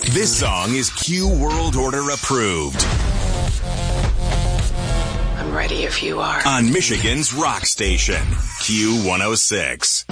This song is Q World Order approved. I'm ready if you are. On Michigan's rock station, Q106.